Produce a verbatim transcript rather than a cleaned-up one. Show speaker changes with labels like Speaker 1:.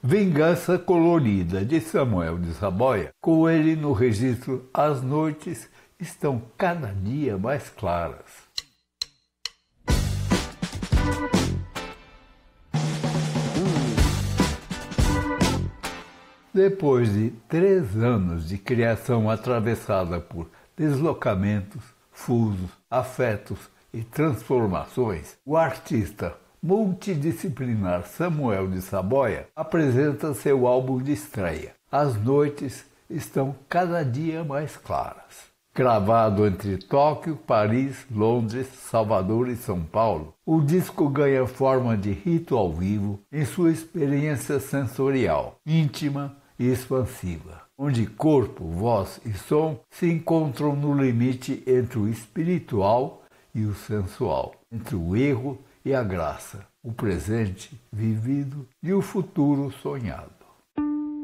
Speaker 1: Vingança Colorida, de Samuel de Saboia, com ele no registro As Noites Estão Cada Dia Mais Claras. Depois de três anos de criação atravessada por deslocamentos, fusos, afetos e transformações, o artista multidisciplinar Samuel de Saboia apresenta seu álbum de estreia. As Noites Estão Cada Dia Mais Claras. Gravado entre Tóquio, Paris, Londres, Salvador e São Paulo, o disco ganha forma de rito ao vivo em sua experiência sensorial, íntima e expansiva, onde corpo, voz e som se encontram no limite entre o espiritual e o sensual, entre o erro e a graça, o presente vivido e o futuro sonhado.